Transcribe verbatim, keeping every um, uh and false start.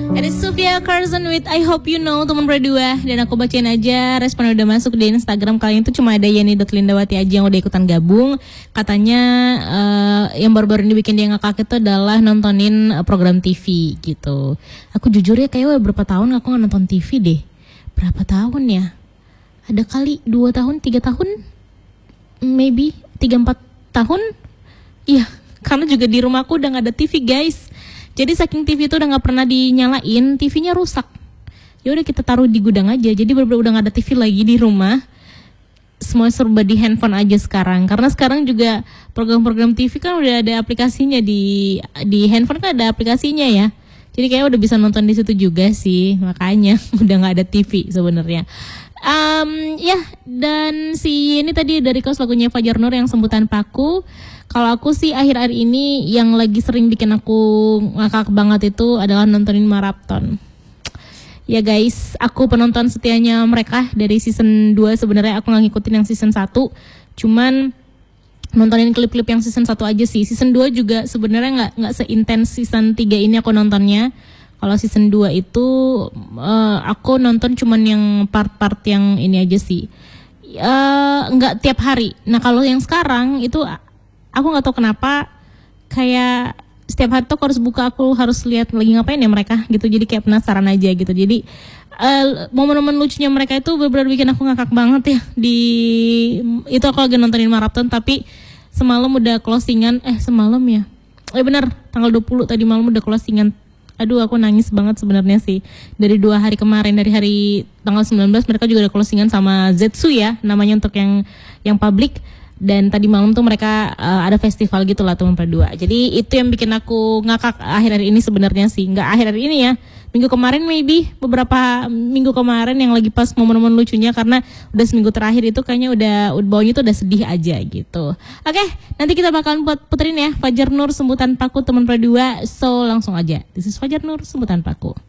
Ada Sofia Carson with I Hope You Know, teman berdua. Dan aku bacain aja respon udah masuk di Instagram. Kali itu cuma ada Yeni.Lindawati aja yang udah ikutan gabung. Katanya uh, yang baru-baru ini bikin dia ngakak itu adalah nontonin uh, program T V gitu. Aku jujur ya kayak berapa tahun aku gak nonton T V deh. Berapa tahun ya? Ada kali dua tahun, tiga tahun? Maybe tiga empat tahun? Iya, karena juga di rumahku udah gak ada T V guys. Jadi saking T V itu udah nggak pernah dinyalain, T V-nya rusak. Ya udah kita taruh di gudang aja. Jadi bener-bener udah nggak ada T V lagi di rumah. Semua serba di handphone aja sekarang. Karena sekarang juga program-program T V kan udah ada aplikasinya di di handphone kan ada aplikasinya ya. Jadi kayaknya udah bisa nonton di situ juga sih. Makanya udah nggak ada T V sebenarnya. Um, ya dan si ini tadi dari Kos lagunya Fajar Nur yang Sebutan Paku. Kalau aku sih akhir-akhir ini yang lagi sering bikin aku ngakak banget itu adalah nontonin maraton. Ya guys, aku penonton setianya mereka dari season dua. Sebenarnya aku gak ngikutin yang season satu. Cuman nontonin klip-klip yang season satu aja sih. Season dua juga sebenarnya gak, gak seintens season tiga ini aku nontonnya. Kalau season dua itu uh, aku nonton cuman yang part-part yang ini aja sih. Uh, gak tiap hari. Nah kalau yang sekarang itu aku nggak tahu kenapa kayak setiap hari tuh aku harus buka, aku harus lihat lagi ngapain ya mereka gitu. Jadi kayak penasaran aja gitu. Jadi uh, momen-momen lucunya mereka itu benar-benar bikin aku ngakak banget ya. Di itu aku lagi nontonin maraton tapi semalam udah closingan. Eh semalam ya? Eh benar tanggal dua puluh tadi malam udah closingan. Aduh aku nangis banget sebenarnya sih. Dari dua hari kemarin, dari hari tanggal sembilan belas mereka juga udah closingan sama Zetsu ya namanya untuk yang yang public. Dan tadi malam tuh mereka uh, ada festival gitu lah teman berdua. Jadi itu yang bikin aku ngakak akhir-akhir ini sebenarnya sih. Nggak akhir-akhir ini ya. Minggu kemarin maybe. Beberapa minggu kemarin yang lagi pas momen-momen lucunya. Karena udah seminggu terakhir itu kayaknya udah baunya tuh udah sedih aja gitu. Oke, nanti kita bakalan buat puterin ya Fajar Nur Sebutan Paku teman berdua. So langsung aja. This is Fajar Nur Sebutan Paku.